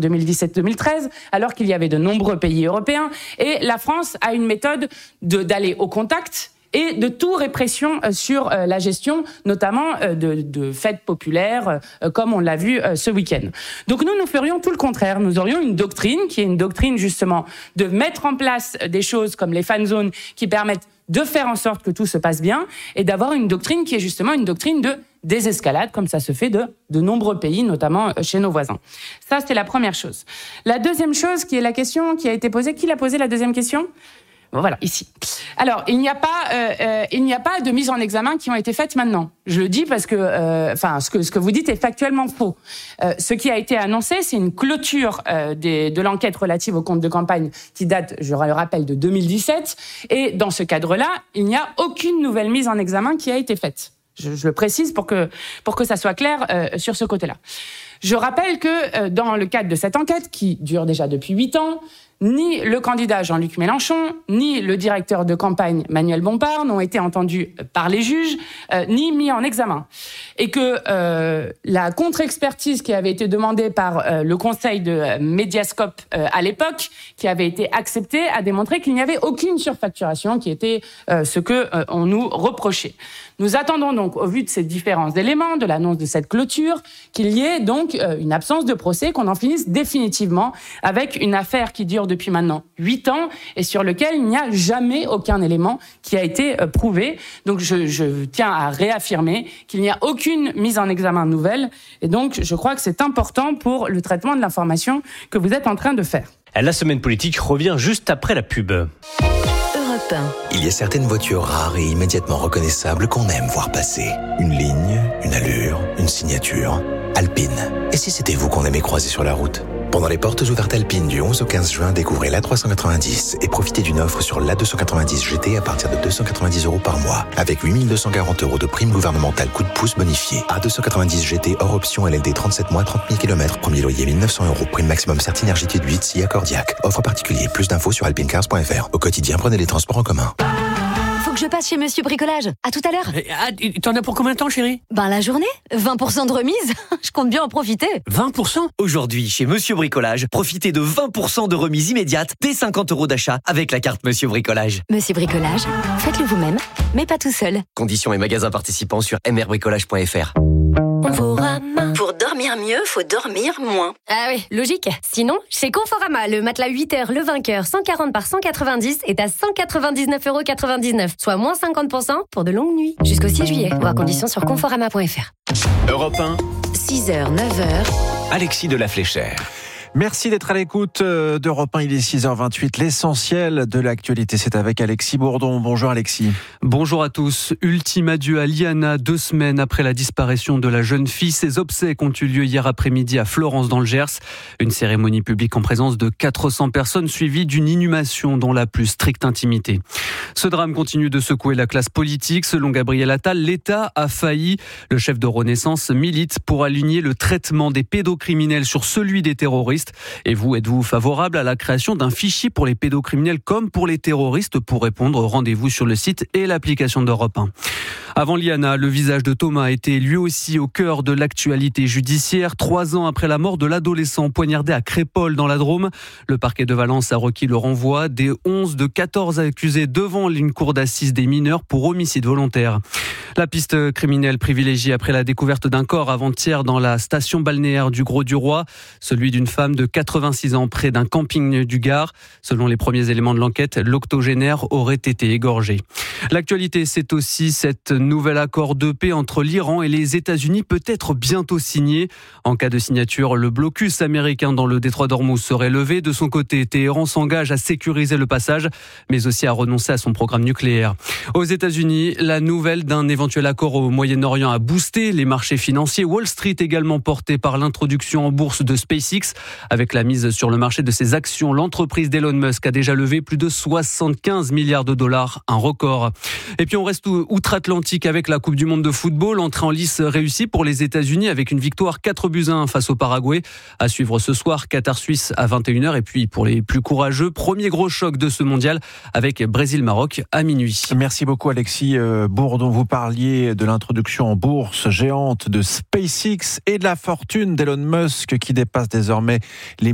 2017-2013, alors qu'il y avait de nombreux pays européens. Et la France a une méthode d'aller au contact et de tout répression sur la gestion, notamment de fêtes populaires, comme on l'a vu ce week-end. Donc nous ferions tout le contraire. Nous aurions une doctrine, qui est une doctrine justement de mettre en place des choses comme les fan zones qui permettent de faire en sorte que tout se passe bien, et d'avoir une doctrine qui est justement une doctrine de désescalade, comme ça se fait de nombreux pays, notamment chez nos voisins. Ça, c'est la première chose. La deuxième chose, qui est la question qui a été posée, qui l'a posé la deuxième question ? Bon, voilà, ici. Alors, il n'y a pas de mise en examen qui ont été faites maintenant. Je le dis parce que, ce que vous dites est factuellement faux. Ce qui a été annoncé, c'est une clôture de l'enquête relative aux comptes de campagne qui date, je le rappelle, de 2017. Et dans ce cadre-là, il n'y a aucune nouvelle mise en examen qui a été faite. Je le précise pour que ça soit clair sur ce côté-là. Je rappelle que dans le cadre de cette enquête, qui dure déjà depuis 8 ans, ni le candidat Jean-Luc Mélenchon, ni le directeur de campagne Manuel Bompard n'ont été entendus par les juges, ni mis en examen. Et que la contre-expertise qui avait été demandée par le conseil de Mediascope à l'époque, qui avait été acceptée, a démontré qu'il n'y avait aucune surfacturation, qui était ce que on nous reprochait. Nous attendons donc, au vu de ces différents éléments, de l'annonce de cette clôture, qu'il y ait donc une absence de procès, qu'on en finisse définitivement avec une affaire qui dure depuis maintenant 8 ans et sur lequel il n'y a jamais aucun élément qui a été prouvé. Donc je tiens à réaffirmer qu'il n'y a aucune mise en examen nouvelle, et donc je crois que c'est important pour le traitement de l'information que vous êtes en train de faire. La semaine politique revient juste après la pub. Il y a certaines voitures rares et immédiatement reconnaissables qu'on aime voir passer. Une ligne, une allure, une signature. Alpine. Et si c'était vous qu'on aimait croiser sur la route ? Pendant les portes ouvertes Alpine du 11 au 15 juin, découvrez l'A390 et profitez d'une offre sur l'A290 GT à partir de 290 € par mois, avec 8 240 € de prime gouvernementale coup de pouce bonifié. A290 GT hors option LLD 37 mois, 30 000 km, premier loyer 1 900 €, prime maximum Certinergité de 8, SIA Cordiac. Offre particulier, plus d'infos sur alpinecars.fr. Au quotidien, prenez les transports en commun. Faut que je passe chez Monsieur Bricolage. À tout à l'heure. T'en as pour combien de temps, chérie ? La journée. 20% de remise. Je compte bien en profiter. 20% ? Aujourd'hui, chez Monsieur Bricolage, profitez de 20% de remise immédiate dès 50 € d'achat avec la carte Monsieur Bricolage. Monsieur Bricolage, faites-le vous-même, mais pas tout seul. Conditions et magasins participants sur mrbricolage.fr. Pour dormir mieux, faut dormir moins. Ah oui, logique. Sinon, chez Conforama, le matelas 8h, le vainqueur 140 par 190 est à 199,99 €, soit moins 50% pour de longues nuits. Jusqu'au 6 juillet. Voir conditions sur conforama.fr. Europe 1, 6h, 9h. Alexis de la Fléchère. Merci d'être à l'écoute d'Europe 1, il est 6h28. L'essentiel de l'actualité, c'est avec Alexis Bourdon. Bonjour Alexis. Bonjour à tous. Ultime adieu à Liana, 2 semaines après la disparition de la jeune fille. Ses obsèques ont eu lieu hier après-midi à Florence dans le Gers. Une cérémonie publique en présence de 400 personnes suivie d'une inhumation dans la plus stricte intimité. Ce drame continue de secouer la classe politique. Selon Gabriel Attal, l'État a failli. Le chef de Renaissance milite pour aligner le traitement des pédocriminels sur celui des terroristes. Et vous, êtes-vous favorable à la création d'un fichier pour les pédocriminels comme pour les terroristes? Pour répondre, rendez-vous sur le site et l'application d'Europe 1. Avant Liana, le visage de Thomas a été lui aussi au cœur de l'actualité judiciaire. 3 ans après la mort de l'adolescent poignardé à Crépol dans la Drôme, le parquet de Valence a requis le renvoi des 11 de 14 accusés devant une cour d'assises des mineurs pour homicide volontaire. La piste criminelle privilégiée après la découverte d'un corps avant-hier dans la station balnéaire du Grau-du-Roi, celui d'une femme de 86 ans près d'un camping du Gard. Selon les premiers éléments de l'enquête, l'octogénaire aurait été égorgé. L'actualité, c'est aussi cet nouvel accord de paix entre l'Iran et les États-Unis, peut-être bientôt signé. En cas de signature, le blocus américain dans le détroit d'Ormuz serait levé. De son côté, Téhéran s'engage à sécuriser le passage, mais aussi à renoncer à son programme nucléaire. Aux États-Unis, la nouvelle d'un éventuel accord au Moyen-Orient a boosté les marchés financiers. Wall Street également porté par l'introduction en bourse de SpaceX. Avec la mise sur le marché de ses actions, l'entreprise d'Elon Musk a déjà levé plus de 75 milliards de dollars, un record. Et puis on reste outre-Atlantique avec la Coupe du Monde de football. Entrée en lice réussie pour les États-Unis avec une victoire 4-1 face au Paraguay. À suivre ce soir, Qatar-Suisse à 21h. Et puis pour les plus courageux, premier gros choc de ce mondial avec Brésil-Maroc à minuit. Merci beaucoup Alexis Bourdon. Vous parliez de l'introduction en bourse géante de SpaceX et de la fortune d'Elon Musk qui dépasse désormais les